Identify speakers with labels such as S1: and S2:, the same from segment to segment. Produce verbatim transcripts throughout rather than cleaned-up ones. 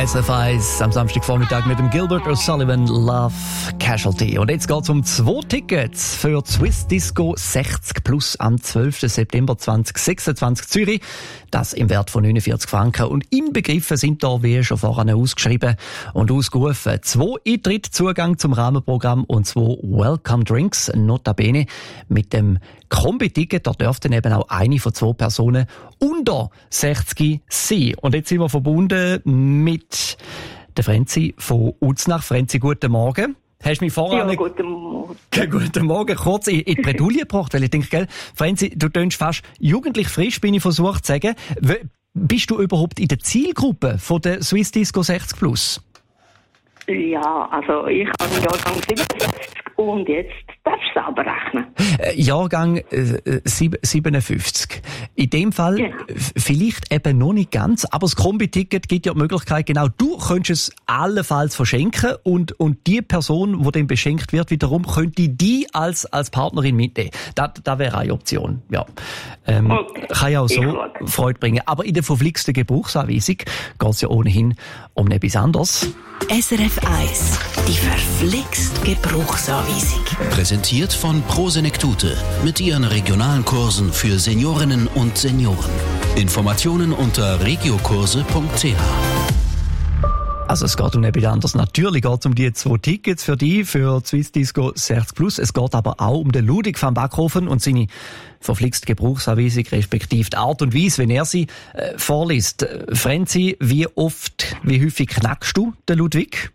S1: S F eins am Samstagvormittag mit dem Gilbert O'Sullivan Love Casualty. Und jetzt geht es um zwei Tickets für die Swiss Disco sechzig plus am zwölften September zweitausendsechsundzwanzig Zürich. Das im Wert von neunundvierzig Franken. Und inbegriffen sind da, wie schon vorhin ausgeschrieben und ausgerufen, zwei Eintritte, Zugang zum Rahmenprogramm und zwei Welcome Drinks. Notabene mit dem Kombi-Ticket, da dürfte eben auch eine von zwei Personen unter sechzig sein. Und jetzt sind wir verbunden mit der Frenzi von Uznach. Frenzi, guten Morgen. Hast du mich vorher...
S2: Ja, guten Morgen.
S1: Guten Morgen. Kurz in, in die Bredouille gebracht, weil ich denke, gell, Frenzi, du tönst fast jugendlich frisch, bin ich versucht zu sagen. W- bist du überhaupt in der Zielgruppe von der Swiss Disco sechzig plus?
S2: Ja, also ich habe den Jahrgang siebenundfünfzig und jetzt darfst du selber rechnen.
S1: Äh, Jahrgang äh, siebenundfünfzig. In dem Fall
S2: Genau.
S1: f- vielleicht eben noch nicht ganz, aber das Kombi-Ticket gibt ja die Möglichkeit, genau, du könntest es allenfalls verschenken und, und die Person, die dann beschenkt wird, wiederum könnte die als, als Partnerin mitnehmen. Das, das wäre eine Option, ja. Ähm,
S2: Okay.
S1: Kann ja auch so
S2: Ich schaue.
S1: Freude bringen. Aber in der verflixten Gebrauchsanweisung geht es ja ohnehin um etwas anderes.
S3: S R F eins, die verflixt Gebrauchsanweisung.
S4: Präsentiert von Prosenektute mit ihren regionalen Kursen für Seniorinnen und Senioren. Informationen unter regiokurse punkt c h.
S1: Also es geht um etwas anderes. Natürlich geht es um die zwei Tickets für die, für die Swiss Disco sechzig plus. Es geht aber auch um den Ludwig van Backhofen und seine verflixte Gebrauchsanweisung, respektive die Art und Weise, wenn er sie äh, vorliest. Äh, Frenzi, wie oft, wie häufig knackst du den Ludwig?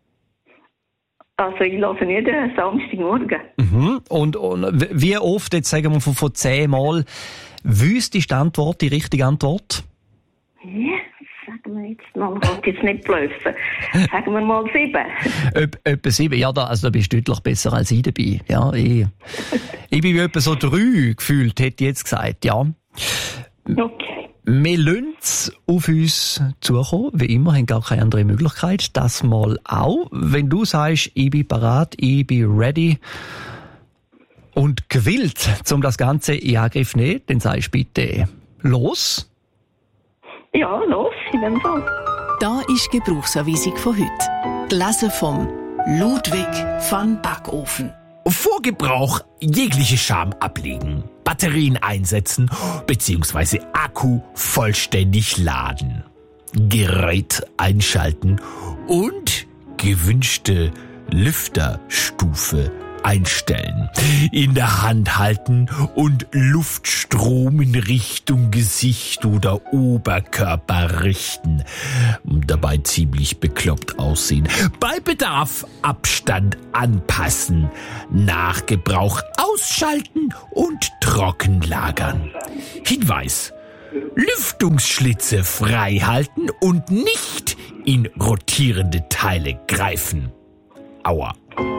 S2: Also ich lasse nicht den Samstagmorgen.
S1: Mhm. Und, und w- wie oft, jetzt sagen wir von, von zehn Mal, wüsste ist die Antwort, die richtige Antwort?
S2: Ja, sagen wir jetzt mal, ich will jetzt nicht blöffen. Sagen wir mal sieben.
S1: Öp, etwa sieben, ja, da, also da bist du deutlich besser als ich dabei. Ja, ich, ich bin wie etwa so drei gefühlt, hätte ich jetzt gesagt, ja.
S2: Okay.
S1: Wir lassen es auf uns zukommen, wie immer, haben gar keine andere Möglichkeit. Das mal auch. Wenn du sagst, ich bin bereit, ich bin ready und gewillt, um das Ganze in Angriff zu nehmen, dann sagst du bitte los.
S2: Ja, los, in dem Fall.
S3: Da ist die Gebrauchsanweisung von heute. Gelesen vom Ludwig van Backofen.
S5: Vor Gebrauch jegliche Scham ablegen, Batterien einsetzen bzw. Akku vollständig laden, Gerät einschalten und gewünschte Lüfterstufe einstellen, in der Hand halten und Luftstrom in Richtung Gesicht oder Oberkörper richten. Dabei ziemlich bekloppt aussehen. Bei Bedarf Abstand anpassen. Nach Gebrauch ausschalten und trocken lagern. Hinweis: Lüftungsschlitze frei halten und nicht in rotierende Teile greifen. Aua.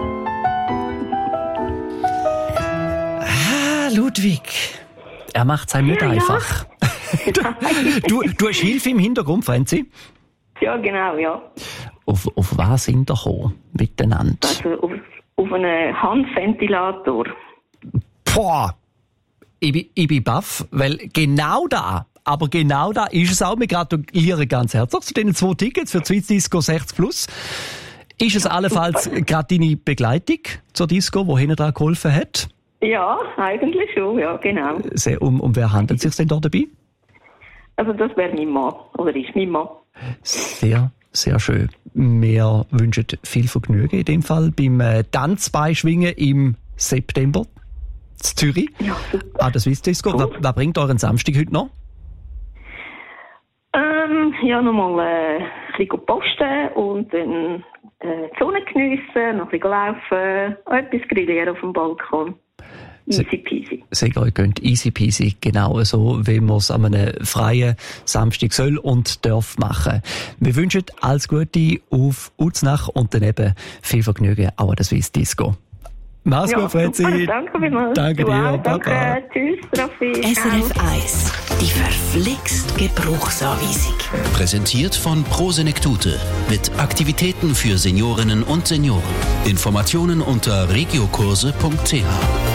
S1: Ah, Ludwig. Er macht es einem nicht
S2: Ja, ja.
S1: einfach. du, du, du hast Hilfe im Hintergrund, Frenzi.
S2: Ja, genau, ja.
S1: Auf, auf was sind wir gekommen miteinander?
S2: Also auf, auf einen Handventilator.
S1: Boah, ich bin, ich bin baff, weil genau da, aber genau da ist es auch. Wir gratulieren ganz herzlich zu den zwei Tickets für die Swiss Disco sechzig plus. Ist es allenfalls gerade deine Begleitung zur Disco, die hinten dran geholfen hat?
S2: Ja, eigentlich schon, ja, genau.
S1: Sehr, um, um wer handelt es sich denn da dabei?
S2: Also das wäre mein Mann, oder ist mein Mann.
S1: Sehr, sehr schön. Wir wünschen viel Vergnügen in dem Fall beim äh, Tanzbeischwingen im September in Zürich.
S2: Ja, super.
S1: Ah, das Swiss Disco.
S2: Cool.
S1: Was, was bringt euren Samstag heute noch?
S2: Ähm, ja, nochmal äh, ein bisschen posten und dann äh, die Sonne geniessen, noch ein bisschen laufen, etwas grillieren auf dem Balkon. Easy peasy.
S1: Sehr euch gönnt easy peasy, genau so, wie man es an einem freien Samstag soll und darf machen. Wir wünschen alles Gute auf Uznach und dann eben viel Vergnügen auch an der Swiss Disco. Mach's
S2: Ja,
S1: gut, Frenzi.
S2: super, danke vielmals.
S1: Danke
S2: Du
S1: dir,
S2: auch, danke.
S1: Papa.
S2: Tschüss, Raffi.
S3: S R F eins, die verflixt Gebrauchsanweisung.
S4: Präsentiert von Prosenektute mit Aktivitäten für Seniorinnen und Senioren. Informationen unter regiokurse punkt c h.